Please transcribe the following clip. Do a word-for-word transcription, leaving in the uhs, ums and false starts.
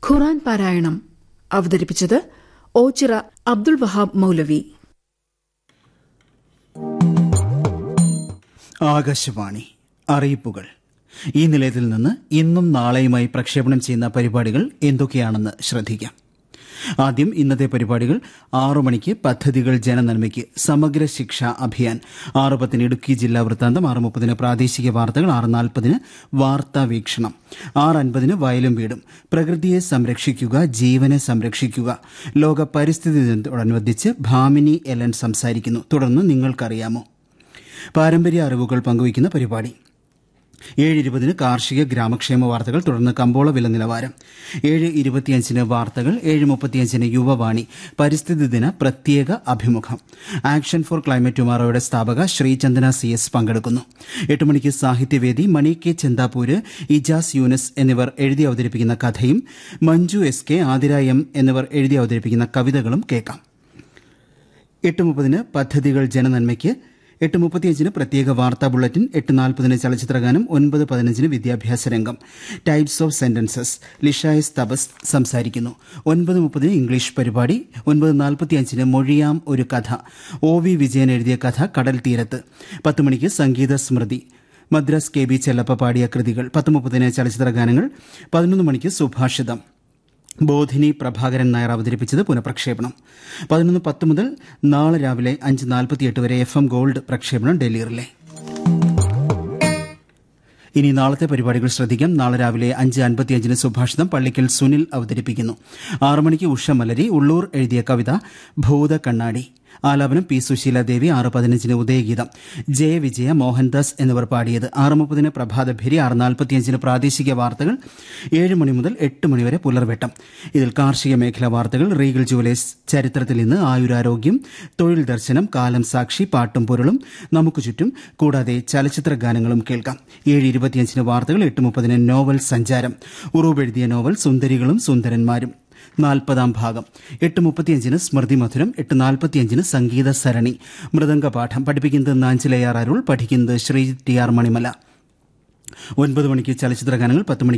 ഖുറാൻ പാരായണം അവതരിപ്പിച്ചത് ഓച്ചിറ അബ്ദുൾ വഹാബ് മൌലവി. ആകാശവാണി അറിയിപ്പുകൾ. ഈ നിലയത്തിൽ നിന്ന് ഇന്നും നാളെയുമായി പ്രക്ഷേപണം ചെയ്യുന്ന പരിപാടികൾ എന്തൊക്കെയാണെന്ന് ശ്രദ്ധിക്കാം. ആദ്യം ഇന്നത്തെ പരിപാടികൾ. ആറു മണിക്ക് പദ്ധതികൾ ജനനന്മയ്ക്ക് സമഗ്ര ശിക്ഷാ അഭിയാൻ. ആറ് പത്തിന് ഇടുക്കി ജില്ലാ വൃത്താന്തം. ആറ് മുപ്പതിന് പ്രാദേശിക വാർത്തകൾ. ആറ് നാൽപ്പതിന് വാർത്താ വീക്ഷണം. ആറ് അൻപതിന് വയലും വീടും. പ്രകൃതിയെ സംരക്ഷിക്കുക, ജീവനെ സംരക്ഷിക്കുക. ലോക പരിസ്ഥിതി ദിനത്തോടനുബന്ധിച്ച് ഭാമിനി എലൻ സംസാരിക്കുന്നു. തുടർന്ന് നിങ്ങൾക്കറിയാമോ, പാരമ്പര്യ അറിവുകൾ പങ്കുവയ്ക്കുന്ന പരിപാടി. ഏഴ് ഇരുപതിന് കാർഷിക ഗ്രാമക്ഷേമ വാർത്തകൾ. തുടർന്ന് കമ്പോള വില നിലവാരം. ഏഴ് ഇരുപത്തിയഞ്ചിന് വാർത്തകൾ. ഏഴ് മുപ്പത്തിയഞ്ചിന് യുവവാണി പരിസ്ഥിതി ദിന പ്രത്യേക അഭിമുഖം. ആക്ഷൻ ഫോർ ക്ലൈമറ്റ് ടുമാറോയുടെ സ്ഥാപക ശ്രീചന്ദന സി എസ് പങ്കെടുക്കുന്നു. എട്ട് മണിക്ക് സാഹിത്യവേദി. മണി കെ ചെന്താപ്പൂര്, ഇജാസ് യൂനസ് എന്നിവർ എഴുതി അവതരിപ്പിക്കുന്ന കഥയും Manju S K, Athira M എന്നിവർ എഴുതി അവതരിപ്പിക്കുന്ന കവിതകളും കേൾക്കാം. എട്ട് മുപ്പതിന് പദ്ധതികൾ ജനനന്മയ്ക്ക്. എട്ട് മുപ്പത്തിയഞ്ചിന് പ്രത്യേക വാർത്താ ബുള്ളറ്റിൻ. എട്ട് നാൽപ്പതിന് ചലച്ചിത്രഗാനം. ഒൻപത് പതിനഞ്ചിന് വിദ്യാഭ്യാസ രംഗം. Types of sentences. ലിഷായസ് തപസ് സംസാരിക്കുന്നു. ഒൻപത് മുപ്പതിന് ഇംഗ്ലീഷ് പരിപാടി. ഒൻപത് നാൽപ്പത്തിയഞ്ചിന് മൊഴിയാം ഒരു കഥ. ഒ വി വിജയൻ എഴുതിയ കഥ കടൽ തീരത്ത്. പത്ത് മണിക്ക് സംഗീത സ്മൃതി. മദ്രാസ് കെ ബി ചെല്ലപ്പ പാടിയ കൃതികൾ. പത്ത് മുപ്പതിന് ചലച്ചിത്രഗാനങ്ങൾ. പതിനൊന്ന് മണിക്ക് സുഭാഷിതം. ബോധിനി പ്രഭാകരൻ നായർ അവതരിപ്പിച്ചത് പുനഃപ്രക്ഷേപണം. പതിനൊന്ന് പത്ത് മുതൽ നാളെ രാവിലെ അഞ്ച് നാൽപ്പത്തിയെട്ട് വരെ എഫ് എം ഗോൾഡ് പ്രക്ഷേപണം ഡൽഹിയിലെ. ഇനി നാളത്തെ പരിപാടികൾ ശ്രദ്ധിക്കാം. നാളെ രാവിലെ അഞ്ച് അൻപത്തിയഞ്ചിന് സുഭാഷിതം പള്ളിക്കൽ സുനിൽ അവതരിപ്പിക്കുന്നു. ആറു മണിക്ക് ഉഷ മലരി. ഉള്ളൂർ എഴുതിയ കവിത ഭൂത കണ്ണാടി. ആലാപനം പി സുശീലാദേവി. ആറ് പതിനഞ്ചിന് ഉദയഗീതം. ജയ വിജയ, മോഹൻദാസ് എന്നിവർ പാടിയത്. ആറ് മുപ്പതിന് പ്രഭാതഭേരി. ആറ് നാൽപ്പത്തിയഞ്ചിന് പ്രാദേശിക വാർത്തകൾ. ഏഴ് മണി മുതൽ എട്ട് മണിവരെ പുലർവെട്ടം. ഇതിൽ കാർഷിക മേഖലാ വാർത്തകൾ, റീഗൽ ജുവലേഴ്സ് ചരിത്രത്തിൽ ഇന്ന്, ആയുരാരോഗ്യം, തൊഴിൽ ദർശനം, കാലം സാക്ഷി, പാട്ടും പൊരുളും, നമുക്ക് ചുറ്റും, കൂടാതെ ചലച്ചിത്ര ഗാനങ്ങളും കേൾക്കാം. ഏഴ് ഇരുപത്തിയഞ്ചിന് വാർത്തകൾ. എട്ട് മുപ്പതിന് നോവൽ സഞ്ചാരം. ഉറൂബ് എഴുതിയ നോവൽ സുന്ദരികളും സുന്ദരന്മാരും നാൽപ്പതാം ഭാഗം. എട്ട് മുപ്പത്തിയഞ്ചിന് സ്മൃതി മധുരം. എട്ട് നാൽപ്പത്തിയഞ്ചിന് സംഗീത സരണി. മൃദംഗപാഠം. പഠിപ്പിക്കുന്നത് നാഞ്ചിലയാർ അരുൾ. പഠിക്കുന്നത് ശ്രീ ടി ആർ മണിമല. ഒൻപത് മണിക്ക് ചലച്ചിത്ര ഗാനങ്ങൾ. പത്ത് മണിക്ക്